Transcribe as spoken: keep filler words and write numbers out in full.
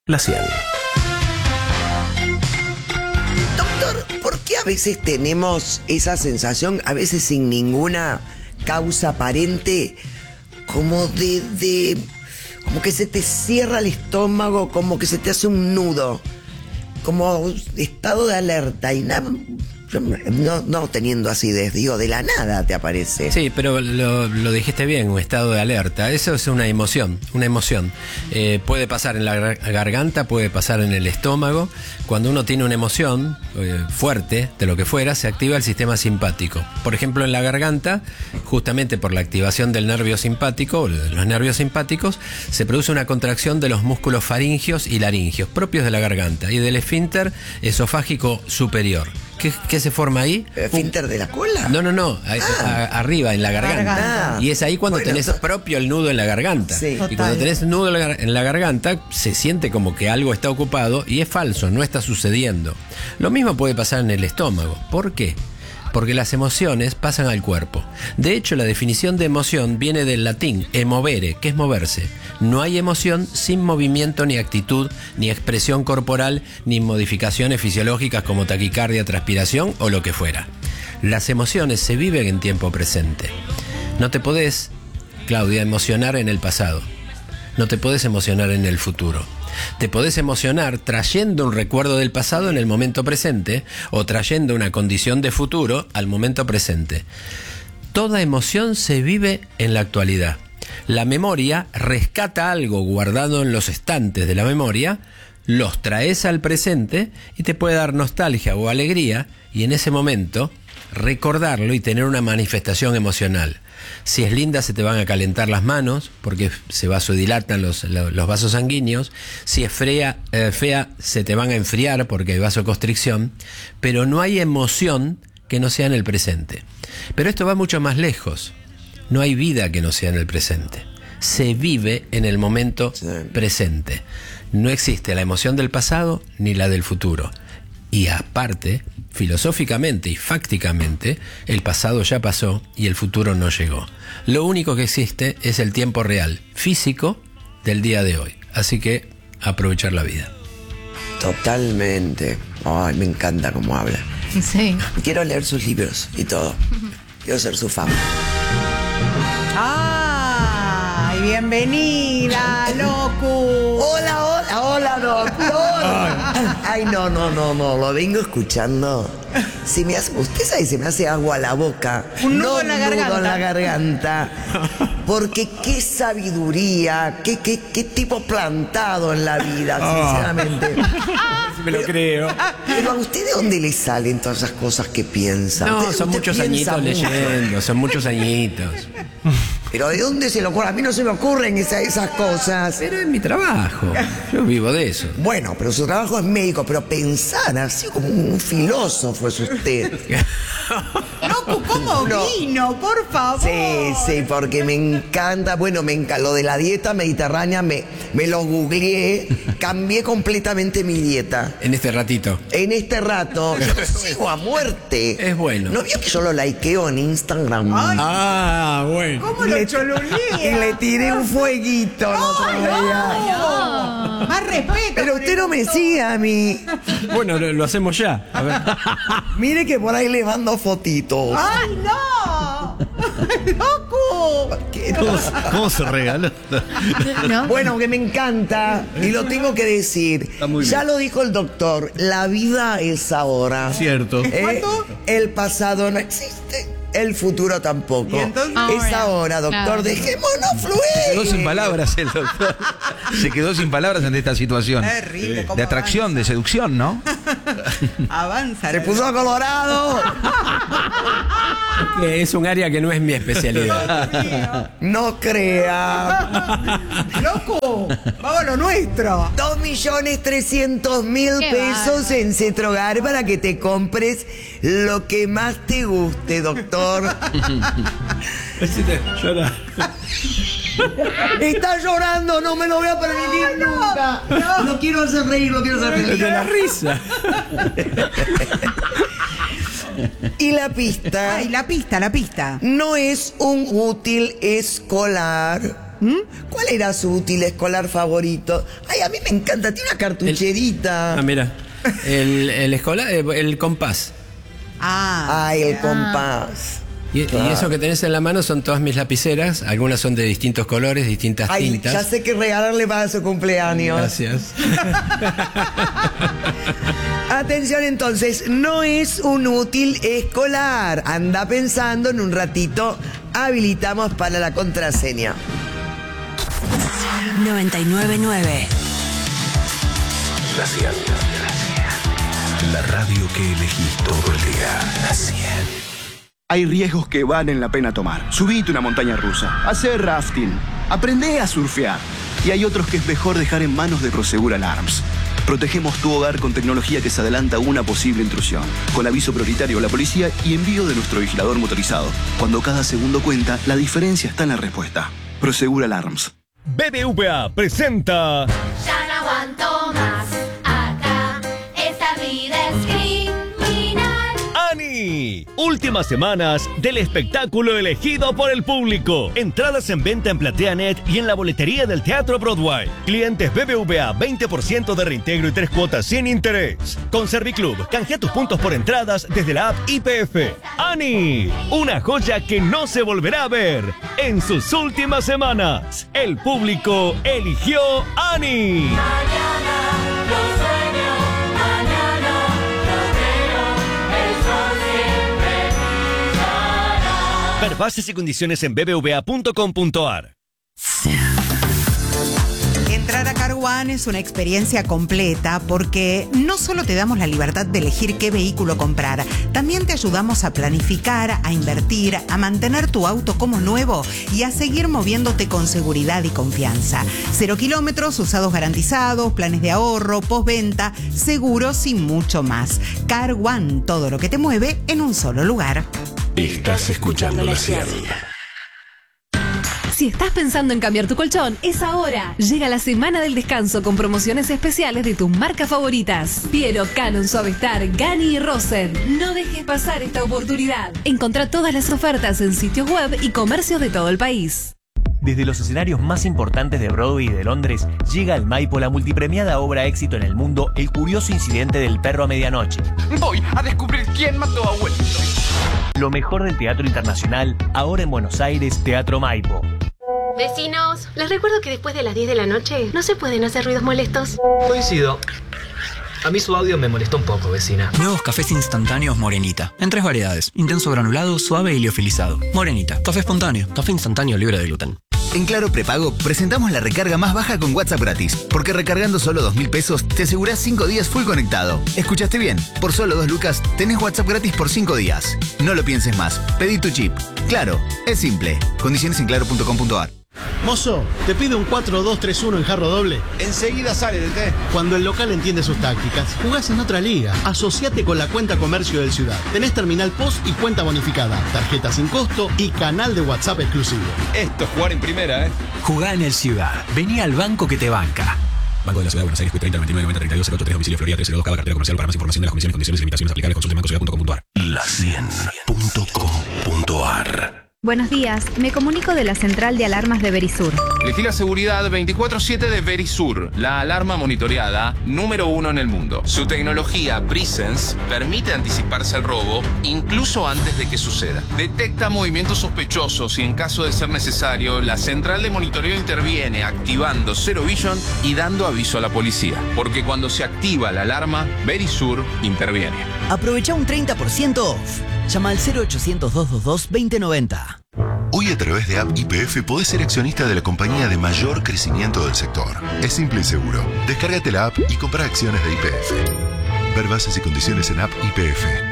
La cien. Doctor, ¿por qué a veces tenemos esa sensación, a veces sin ninguna causa aparente, como de, de como que se te cierra el estómago, como que se te hace un nudo, como estado de alerta y nada? No, no teniendo acidez, digo, de la nada te aparece. Sí, pero lo, lo dijiste bien, un estado de alerta. Eso es una emoción, una emoción. Eh, puede pasar en la garganta, puede pasar en el estómago. Cuando uno tiene una emoción eh, fuerte, de lo que fuera, se activa el sistema simpático. Por ejemplo, en la garganta, justamente por la activación del nervio simpático, los nervios simpáticos, se produce una contracción de los músculos faringios y laringios, propios de la garganta, y del esfínter esofágico superior. ¿Qué, ¿Qué se forma ahí? ¿Esfínter de la cola? No, no, no, a, Ah. a, arriba, en la garganta. garganta. Y es ahí cuando Bueno, tenés to- propio el nudo en la garganta. Sí. Y Total. cuando tenés nudo en la gar- en la garganta, se siente como que algo está ocupado y es falso, no está sucediendo. Lo mismo puede pasar en el estómago. ¿Por qué? Porque las emociones pasan al cuerpo. De hecho, la definición de emoción viene del latín emovere, que es moverse. No hay emoción sin movimiento, ni actitud, ni expresión corporal, ni modificaciones fisiológicas como taquicardia, transpiración o lo que fuera. Las emociones se viven en tiempo presente. No te podés, Claudia, emocionar en el pasado. No te podés emocionar en el futuro. Te podés emocionar trayendo un recuerdo del pasado en el momento presente o trayendo una condición de futuro al momento presente. Toda emoción se vive en la actualidad. La memoria rescata algo guardado en los estantes de la memoria, los traes al presente y te puede dar nostalgia o alegría, y en ese momento recordarlo y tener una manifestación emocional. Si es linda, se te van a calentar las manos porque se vasodilatan los, los vasos sanguíneos. Si es fea, eh, fea, se te van a enfriar porque hay vasoconstricción. Pero no hay emoción que no sea en el presente. Pero esto va mucho más lejos. No hay vida que no sea en el presente. Se vive en el momento Sí. presente. No existe la emoción del pasado ni la del futuro. Y aparte, filosóficamente y fácticamente, el pasado ya pasó y el futuro no llegó. Lo único que existe es el tiempo real, físico, del día de hoy. Así que, aprovechar la vida. Totalmente. Ay, me encanta cómo habla. Sí. Quiero leer sus libros y todo. Quiero ser su fan. ¡Ay, bienvenida, loco! Hola, hola, hola, doctor. Ay, no, no, no, no, lo vengo escuchando. Se me hace, usted sabe, se me hace agua a la boca. Un nudo no en la un nudo garganta. en la garganta. Porque qué sabiduría, qué, qué, qué tipo plantado en la vida, sinceramente. Me lo creo. Pero a usted, ¿de dónde le salen todas esas cosas que piensa? No, Usted- son usted muchos piensa añitos mucho. leyendo, son muchos añitos. Pero ¿de dónde se le ocurre? A mí no se me ocurren esa- esas cosas. Pero es mi trabajo, yo vivo de eso. Bueno, pero su trabajo es médico, pero pensar así como un filósofo es usted. Loco, ¿cómo No. vino? Por favor. Sí, sí, porque me encanta, bueno, me encanta lo de la dieta mediterránea, me, me lo googleé, cambié completamente mi dieta. En este ratito. En este rato, yo lo sigo a muerte. Es bueno. ¿No vio que yo lo likeo en Instagram? Ay, Ah, bueno. ¿cómo Y lo le- choluleé? Y le tiré un fueguito el otro día. Más respeto. Pero usted no me sigue a mí. Bueno, lo, lo hacemos ya. A ver. Mire que por ahí le mando fotitos. ¡Ay, no! ¡Loco! ¿Qué? ¿Cómo, cómo se regaló? ¿No? Bueno, que me encanta y lo tengo que decir. Está muy Ya bien. lo dijo el doctor, la vida es ahora. Cierto. ¿Eh? ¿Cuándo? El pasado no existe, el futuro tampoco. ¿Y entonces? Es Ahora, ahora, doctor, claro. dejémonos fluir. Se quedó sin palabras el doctor. Se quedó sin palabras ante esta situación. Terrible, cómo De atracción, de seducción, ¿no? Avanza. Se puso colorado. Que es un área que no es mi especialidad. No crea. ¡Loco! ¡Vamos a lo nuestro! Dos millones trescientos mil Qué pesos bárbaro. en Cetrogar para que te compres lo que más te guste, doctor. Llora. Está llorando, no me lo voy a permitir nunca. No. quiero hacer reír, lo quiero hacer reír. De la risa. Y la pista Ay, la pista, la pista. no es un útil escolar. ¿Mm? ¿Cuál era su útil escolar favorito? Ay, a mí me encanta, tiene una cartucherita. El, ah, mira. El, el escolar, el, el compás. Ah, Ay, el ah. compás. Y, Claro. y eso que tenés en la mano son todas mis lapiceras. Algunas son de distintos colores, distintas Ay, tintas. ya sé qué regalarle para su cumpleaños. Gracias. Atención entonces, no es un útil escolar. Anda pensando, en un ratito habilitamos para la contraseña. noventa y nueve nueve. La cien. La radio que elegís todo el día. La cien. Hay riesgos que valen la pena tomar. Subite una montaña rusa, hacer rafting, aprende a surfear. Y hay otros que es mejor dejar en manos de Prosegur Alarms. Protegemos tu hogar con tecnología que se adelanta a una posible intrusión. Con aviso prioritario a la policía y envío de nuestro vigilador motorizado. Cuando cada segundo cuenta, la diferencia está en la respuesta. Prosegur Alarms. B B V A presenta... Ya no aguanto más, acá, esta vida es criminal. ¡Ani! Últimas semanas del espectáculo elegido por el público. Entradas en venta en PlateaNet y en la boletería del Teatro Broadway. Clientes B B V A, veinte por ciento de reintegro y tres cuotas sin interés. Con Serviclub, canjea tus puntos por entradas desde la app I P F. ¡Ani! Una joya que no se volverá a ver en sus últimas semanas. El público eligió Ani. Mañana lo sueño, mañana lo creo, el sol siempre brillará. Ver bases y condiciones en b b v a punto com punto a r. Entrar a Car One es una experiencia completa porque no solo te damos la libertad de elegir qué vehículo comprar, también te ayudamos a planificar, a invertir, a mantener tu auto como nuevo y a seguir moviéndote con seguridad y confianza. Cero kilómetros, usados garantizados, planes de ahorro, postventa, seguros y mucho más. Car One, todo lo que te mueve en un solo lugar. Estás escuchando la cien. Si estás pensando en cambiar tu colchón, es ahora. Llega la semana del descanso con promociones especiales de tus marcas favoritas. Piero, Canon, Suavestar, Gani y Rosen. No dejes pasar esta oportunidad. Encontrá todas las ofertas en sitios web y comercios de todo el país. Desde los escenarios más importantes de Broadway y de Londres, llega al Maipo la multipremiada obra éxito en el mundo, El curioso incidente del perro a medianoche. Voy a descubrir quién mató a Wellington. Lo mejor del teatro internacional, ahora en Buenos Aires, Teatro Maipo. Vecinos, les recuerdo que después de las diez de la noche no se pueden hacer ruidos molestos. Coincido. A mí su audio me molestó un poco, vecina. Nuevos cafés instantáneos Morenita. En tres variedades. Intenso granulado, suave y liofilizado. Morenita. Café espontáneo. Café instantáneo libre de gluten. En Claro Prepago presentamos la recarga más baja con WhatsApp gratis. Porque recargando solo dos mil pesos te asegurás cinco días full conectado. ¿Escuchaste bien? Por solo dos lucas tenés WhatsApp gratis por cinco días. No lo pienses más. Pedí tu chip. Claro, es simple. Condiciones en claro punto com punto a r. Mozo, te pido un cuatro dos tres uno en jarro doble. Enseguida sale, D T. Cuando el local entiende sus tácticas, jugás en otra liga. Asociate con la cuenta comercio del Ciudad. Tenés terminal post y cuenta bonificada, tarjeta sin costo y canal de WhatsApp exclusivo. Esto es jugar en primera, ¿eh? Jugá en el Ciudad. Vení al banco que te banca. Banco de la Ciudad de Buenos Aires, treinta, noventa y nueve, noventa, treinta y dos, cero ocho tres, domicilio Florida, tres cero dos, Cava, cartera comercial. Para más información de las comisiones, condiciones y limitaciones aplicables, consulte banco ciudad punto com punto a r. La cien punto com punto a r. Buenos días, me comunico de la central de alarmas de Verisur. Elegí la seguridad veinticuatro siete de Verisur, la alarma monitoreada número uno en el mundo. Su tecnología Presence permite anticiparse al robo incluso antes de que suceda. Detecta movimientos sospechosos y en caso de ser necesario, la central de monitoreo interviene activando Zero Vision y dando aviso a la policía. Porque cuando se activa la alarma, Verisur interviene. Aprovecha un treinta por ciento off. Llama al cero ochocientos, doscientos veintidós, veinte noventa. Hoy a través de App I P F podés ser accionista de la compañía de mayor crecimiento del sector. Es simple y seguro. Descárgate la app y compra acciones de I P F. Ver bases y condiciones en App I P F.